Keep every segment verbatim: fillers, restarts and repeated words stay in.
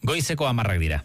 Goizeko hamarrak dira.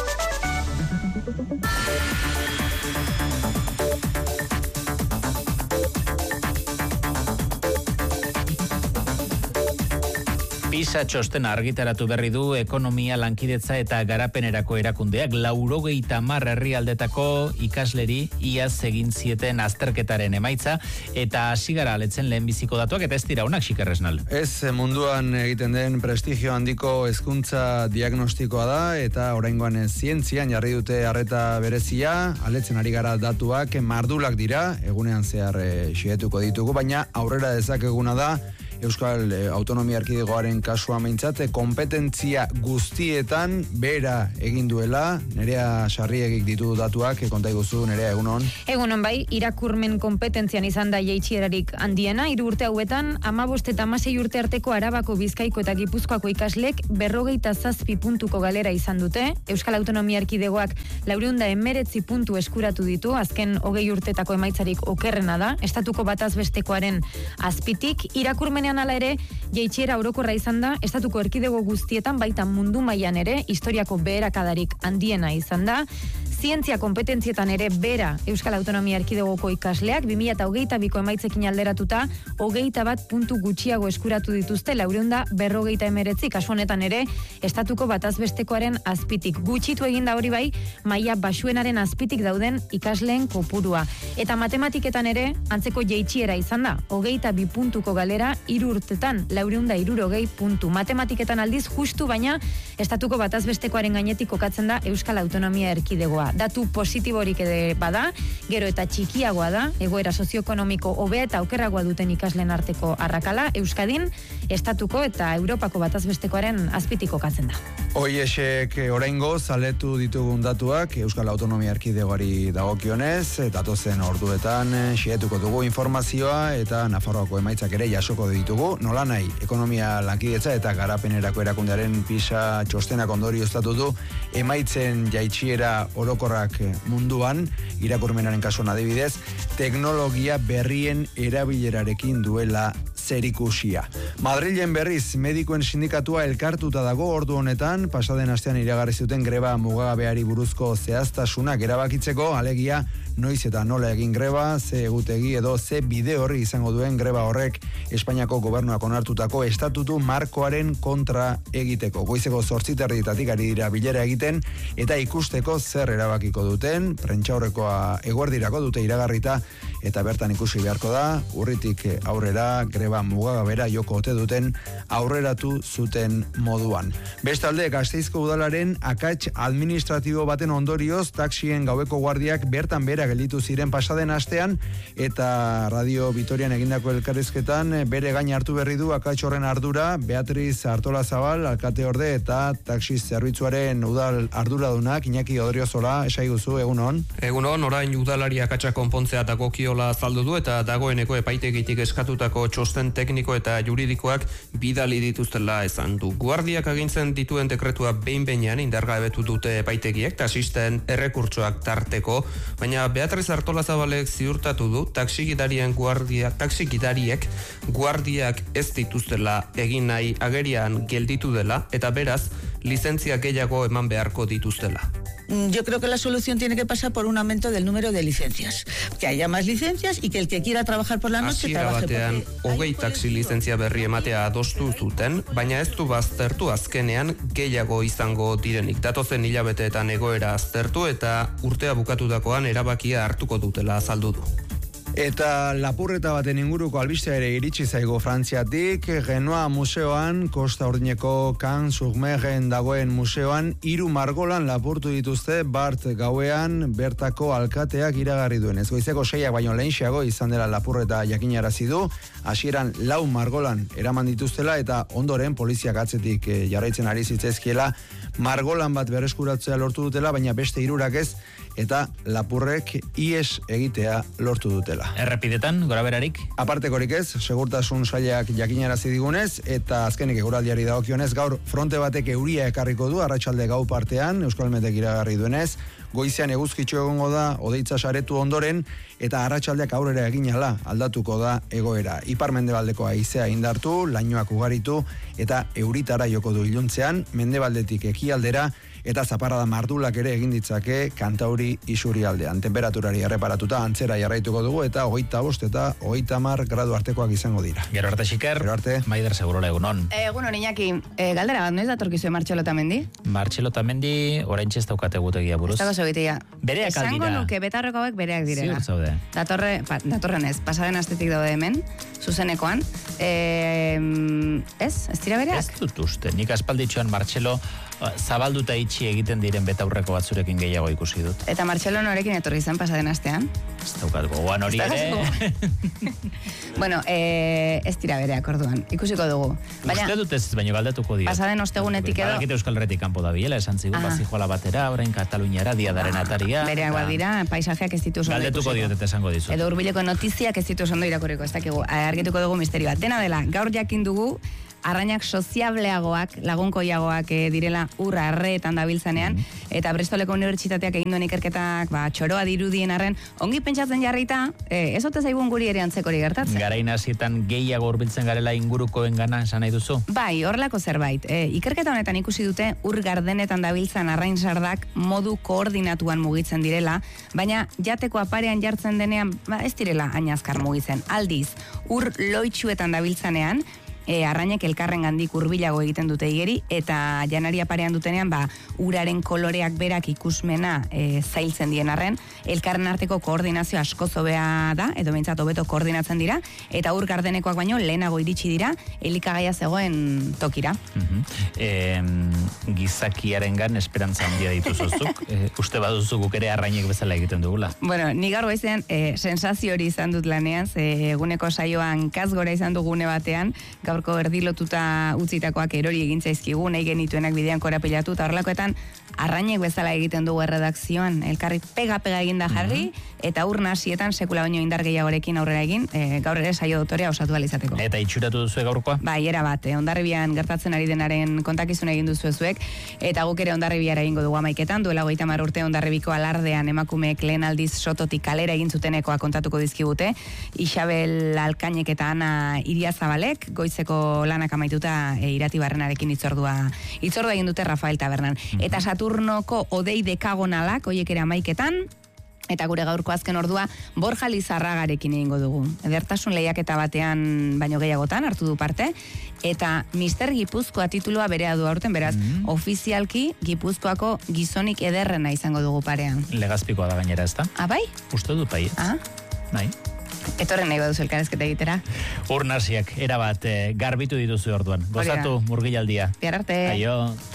PISA txostena argitaratu berri du ekonomia, lankidetza eta garapenerako erakundeak laurogeita hamar herrialdetako ikasleri iaz egin zieten azterketaren emaitza eta hasi gara aletzen lehenbiziko datuak eta ez dira onak Xikerresnal. Ez munduan egiten den prestigio handiko hezkuntza diagnostikoa da eta oraingoan zientzian jarri dute arreta berezia, aletzen ari gara datuak mardulak dira, egunean zehar xehetuko ditugu, baina aurrera dezakeguna da Euskal Autonomia Erkidegoaren kasua meintzat, kompetentzia guztietan bera egin duela. Nerea Sarriegik ditu datuak, konta iguzu, Nerea, egunon? Egunon bai, irakurmen kompetentzian izan da jaitsierarik handiena, hiru urte hauetan, hamabost eta hamasei urte arteko Arabako, Bizkaiko eta Gipuzkoako ikaslek berrogeita zazpi puntuko galera izan dute. Euskal Autonomia Erkidegoak laurehun eta hemeretzi puntu eskuratu ditu, azken hogei urtetako emaitzarik okerrena da, estatuko bataz bestekoaren azpitik, irakurmen hala ere, jaitsiera orokorra izan da, estatuko erkidego guztietan, baita mundu mailan ere, historiako beherakadarik handiena izan da. Zientzia kompetentzietan ere bera Euskal Autonomia Erkidegoko ikasleak, bi mila hogeita biko emaitzekin alderatuta, hogeita bat puntu gutxiago eskuratu dituzte, laurehun eta berrogeita hemeretzi, kasu honetan ere, estatuko batazbestekoaren azpitik. Gutxitu eginda hori bai, maila basuenaren azpitik dauden ikasleen kopurua. Eta matematiketan ere, antzeko jaitsiera izan da, hogeita bi puntuko galera, hiru urtetan, laurehun eta hirurogei puntu. Matematiketan aldiz, justu baina, estatuko batazbestekoaren gainetik kokatzen da Euskal Autonomia Erkidegoa. Datu positiborik ere bada, gero eta txikiagoa da, egoera sozioekonomiko hobea eta okerragoa duten ikasleen arteko arrakala, Euskadin, estatuko eta Europako batazbestekoaren azpitik kokatzen da. Hoiesek oraingo zaletu ditugun datuak Euskal Autonomia Erkidegoari dagokionez, datozen orduetan xehetuko dugu informazioa eta Nafarroako emaitzak ere jasoko ditugu, nola nahi, ekonomia, lankidetza eta garapenerako erakundearen PISA txostenak ondorioztatu du emaitzen jaitsiera orokorrak munduan, irakurmenaren kasuan adibidez, teknologia berrien erabilerarekin duela zerikusia. Madrilen berriz medikuen sindikatua elkartuta dago ordu honetan, pasaden astean iragarri zuten greba mugagabeari buruzko zehaztasunak erabakitzeko, alegia noiz eta nola egin greba, ze egutegi edo ze bide horri izango duen greba horrek Espainiako gobernuak onartutako estatutu markoaren kontra egiteko. Goizeko zortziterritatik ari dira bilera egiten eta ikusteko zer erabakiko duten, prentsaurrekoa eguerdirako dute iragarrita eta bertan ikusi beharko da, urritik aurrera greba mugagabera joko ote duten aurreratu zuten moduan. Bestalde, Gasteizko udalaren akats administratibo baten ondorioz, taxien gaueko guardiak bertan bera gelditu ziren pasaden astean eta Radio Vitorian egindako elkarrizketan bere gain hartu berri du akats horren ardura Beatriz Artolazabal, alkate orde eta taxi zerbitzuaren udal arduradunak, Iñaki Odriozola, esaiguzu, egunon? Egunon, orain udalari akatsa konpontzea dagokiola azaldu du eta dagoeneko epaitegitik eskatutako txosten tekniko eta juridikoak bidali dituztela esan du. Guardiak agintzen dituen dekretua behin-behinean indargabetu dute epaitegiek, taxisten errekurtsoak tarteko, baina Beatriz Artolazabalek ziurtatu du taxigidarien guardia, taxigidariek guardiak ez dituztela egin nahi agerian gelditu dela eta beraz lizentzia gehiago eman beharko dituztela. Yo creo que la solución tiene que pasar por un aumento del número de licencias. Que haya más licencias y que el que quiera trabajar por la noche Asiera trabaje. batean, hogei taxi lizentzia berri ematea adostu zuten, baina ez du baztertu azkenean gehiago izango direnik. Datozen hilabeteetan egoera aztertu eta urtea bukatutakoan erabakia hartuko dutela azaldu du. Eta lapurreta baten inguruko albistea ere iritsi zaigo Frantziatik, Genoa museoan, Kosta Urdineko Can Surmegen dagoen museoan, hiru margolan lapurtu dituzte bart gauean bertako alkateak iragarri duenez. Goizeko seiak baino lehenxeago izan dela lapurreta jakinarazi du, hasieran lau margolan eraman dituztela eta ondoren poliziak atzetik jarraitzen ari zitzaizkiela margolan bat berreskuratzea lortu dutela, baina beste hirurak ez, eta lapurrek ies egitea lortu dutela. Errepidetan, goraberarik? Apartekorik ez, segurtasun sailak jakinarazi digunez, eta azkenik eguraldiari dagokionez, gaur fronte batek euria ekarriko du, arratsalde gau partean, Euskalmetek iragarri duenez, goizean eguzkitxo egongo da, odeitza saretu ondoren, eta arratsaldeak aurrera eginala aldatuko da egoera. Ipar-mendebaldeko haizea indartu, lainoak ugaritu, eta euritara joko du iluntzean, mendebaldetik ekialdera, eta zaparrada mardulak ere egin ditzake Kantauri isurialdean. Temperaturari erreparatuta antzera jarraituko dugu, eta hogeita bost eta hogeita hamar gradu artekoak izango dira. Gero arte xiker, Gero arte. Maider Segurola egunon. Egunon, Iñaki, e, galdera bat, noiz datorkizue Martxelo Otamendi? Martxelo Otamendi, oraintxe ez daukate gutegia buruz. Ez dago zobitea. Bereak al Esango dira. nuke betarroko hauek bereak direla. Ziur zaude. Datorre, pa, datorren ez, pasaden astetik daude hemen, zuzenekoan. E, ez? Ez dira bereak? Ez dut uste, nik aspalditxoan Martxelo zabalduta itxi egiten diren betaurreko batzurekin gehiago ikusi dut. Eta Martxelo norekin etorri zen pasaden astean? Ez daukat gogoan hori ere. Bueno, e, ez dira bereak orduan, ikusiko dugu. Uste dut ez, baina galdetuko dira. Pasaden ostegunetik edo... Badakite Euskal Herretik kanpo da biela, esan zigun, Ah. bazijoala batera, orain Kataluniara, diadaren ataria. Bereak eta badira, paisajeak ez ditu oso ondo Galdetuko ikusiko. diotet esango dizut. Edo hurbileko notiziak ez ditu oso ondo irakurriko, ez dakigu, argituko dugu misterioa. Dena dela, gaur jakin dugu, arrainak soziableagoak, lagunkoiagoak e, direla urra arreetan dabiltzanean, eta Bristoleko unibertsitateak egin duen ikerketak, ba, txoroa dirudien arren, ongi pentsatzen jarrita, e, ez ote zaigun guri ere antzekori gertatzen. Garain hasietan gehiago hurbiltzen garela ingurukoen gana, esan nahi duzu? Bai, horrelako zerbait. E, ikerketa honetan ikusi dute ur gardenetan dabiltzan arrain sardak modu koordinatuan mugitzen direla, baina jateko aparean jartzen denean, ba, ez direla ainazkar mugitzen. Aldiz, ur loitsuetan dabiltzanean, E, arrainek elkarren gandik hurbilago egiten dute igeri, eta janaria parean dutenean, ba, uraren koloreak berak ikusmena e, zailtzen dien arren, elkarren arteko koordinazio asko zobea da, edo behintzat hobeto koordinatzen dira, eta ur gardenekoak baino lehenago iritsi dira, elikagaia zegoen tokira. Uh-huh. e, gizakiarengan esperantza handia dituzuzuk, e, uste baduzu guk ere arrainek bezala egiten dugula. Bueno, ni gaur goizean e, sensazio hori izan dut lanean, ze eguneko saioan kazgora izan dugune batean, gaurko erdilotuta utzitakoak erori egin zaizkigu, nahi genituenak bidean korapilatu, eta horrelakoetan arrainek bezala egiten dugu erredakzioan, elkarri pega-pega eginda jarri, eta ur nasietan sekula baino indar gehiagorekin aurrera egin, e, gaur ere saio dotorea osatu alizateko. Eta itxuratu duzu gaurkoa? Bai, era bat, eh, Hondarribian gertatzen ari denaren kontakizun egin duzu zuek, eta guk ere Hondarribiara egingo dugu amaiketan, duela hogeita hamar urte Hondarribiko alardean emakumeek lehen aldiz sototik kalera egin zutenekoa kontatuko dizkigute, Isabel Alkainek eta Ana Iriazabalek, goizeko lanak amaituta e, irati barrenarekin itzordua, itzordua egin dute Rafael Tabernan. Eta Saturnoko odei dekagonalak, hoiek ere amaiketan, eta gure gaurko azken ordua Borja Lizarragarekin egingo dugu. Edertasun lehiaketa batean baino gehiagotan hartu du parte, eta Mister Gipuzkoa titulua berea du aurten, beraz, mm-hmm. ofizialki Gipuzkoako gizonik ederrena izango dugu parean. Legazpikoa da gainera, ez da? Ah, bai? Uste dut bai. Ah? Bai. Etorren nahi baduzu elkarrezketa egitera. Urnasiak, erabat, eh, garbitu dituzu orduan. Gozatu, murgilaldia. Bihar arte. Aio.